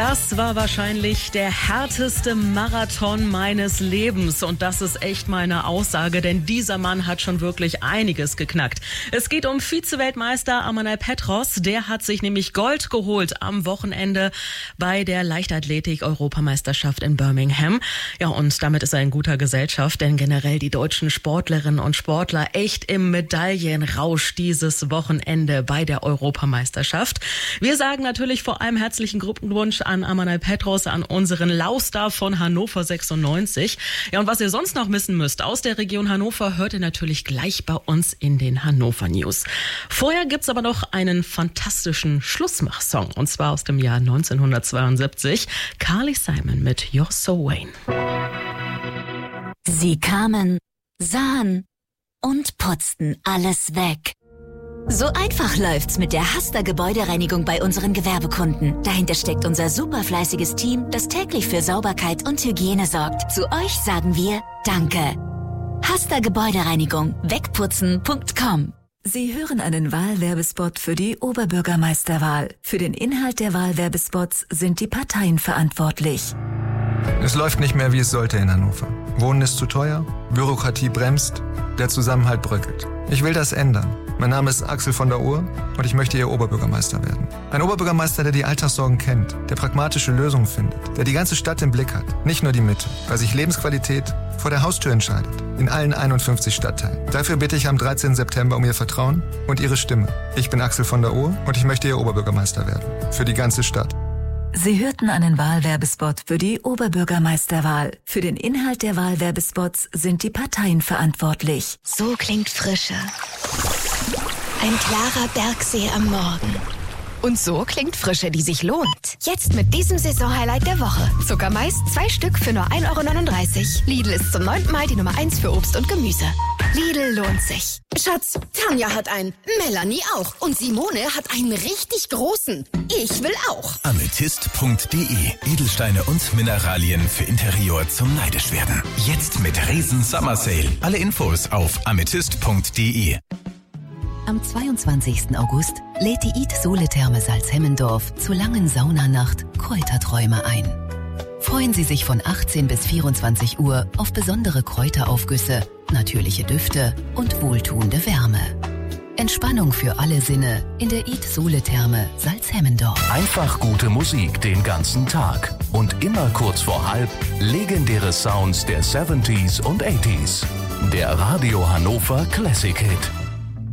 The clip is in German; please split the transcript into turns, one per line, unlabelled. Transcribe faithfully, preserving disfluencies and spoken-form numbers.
Das war wahrscheinlich der härteste Marathon meines Lebens. Und das ist echt meine Aussage, denn dieser Mann hat schon wirklich einiges geknackt. Es geht um Vize-Weltmeister Amanal Petros. Der hat sich nämlich Gold geholt am Wochenende bei der Leichtathletik-Europameisterschaft in Birmingham. Ja, und damit ist er in guter Gesellschaft, denn generell die deutschen Sportlerinnen und Sportler echt im Medaillenrausch dieses Wochenende bei der Europameisterschaft. Wir sagen natürlich vor allem herzlichen Glückwunsch an Amanal Petros, an unseren Laustar von Hannover sechsundneunzig. Ja, und was ihr sonst noch wissen müsst aus der Region Hannover, hört ihr natürlich gleich bei uns in den Hannover News. Vorher gibt's aber noch einen fantastischen Schlussmachsong, und zwar aus dem Jahr neunzehnhundertzweiundsiebzig. Carly Simon mit You're So Vain.
Sie kamen, sahen und putzten alles weg. So einfach läuft's mit der Hasta Gebäudereinigung bei unseren Gewerbekunden. Dahinter steckt unser superfleißiges Team, das täglich für Sauberkeit und Hygiene sorgt. Zu euch sagen wir Danke. Hasta Gebäudereinigung. Wegputzen Punkt com.
Sie hören einen Wahlwerbespot für die Oberbürgermeisterwahl. Für den Inhalt der Wahlwerbespots sind die Parteien verantwortlich.
Es läuft nicht mehr, wie es sollte in Hannover. Wohnen ist zu teuer, Bürokratie bremst, der Zusammenhalt bröckelt. Ich will das ändern. Mein Name ist Axel von der Ohr und ich möchte Ihr Oberbürgermeister werden. Ein Oberbürgermeister, der die Alltagssorgen kennt, der pragmatische Lösungen findet, der die ganze Stadt im Blick hat, nicht nur die Mitte, weil sich Lebensqualität vor der Haustür entscheidet, in allen einundfünfzig Stadtteilen. Dafür bitte ich am dreizehnten September um Ihr Vertrauen und Ihre Stimme. Ich bin Axel von der Ohr und ich möchte Ihr Oberbürgermeister werden. Für die ganze Stadt.
Sie hörten einen Wahlwerbespot für die Oberbürgermeisterwahl. Für den Inhalt der Wahlwerbespots sind die Parteien verantwortlich.
So klingt Frische. Ein klarer Bergsee am Morgen.
Und so klingt Frische, die sich lohnt. Jetzt mit diesem Saisonhighlight der Woche. Zuckermais, zwei Stück für nur ein Euro neununddreißig. Lidl ist zum neunten Mal die Nummer eins für Obst und Gemüse. Lidl lohnt sich.
Schatz, Tanja hat einen, Melanie auch und Simone hat einen richtig großen. Ich will auch.
Amethyst Punkt de. Edelsteine und Mineralien für Interior zum neidisch werden. Jetzt mit Riesen Summer Sale. Alle Infos auf amethyst Punkt de.
Am zweiundzwanzigsten August lädt die Eat Sole Therme Salzhemmendorf zur langen Saunanacht Kräuterträume ein. Freuen Sie sich von achtzehn bis vierundzwanzig Uhr auf besondere Kräuteraufgüsse, natürliche Düfte und wohltuende Wärme. Entspannung für alle Sinne in der Eat Sole Therme Salzhemmendorf.
Einfach gute Musik den ganzen Tag und immer kurz vor halb legendäre Sounds der siebziger und achtziger. Der Radio Hannover Classic Hit.